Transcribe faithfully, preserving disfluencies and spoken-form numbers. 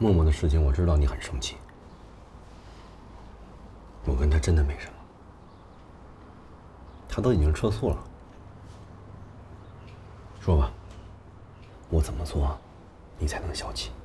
默默的事情我知道你很生气，我跟他真的没什么，他都已经撤诉了。说吧，我怎么做，你才能消气？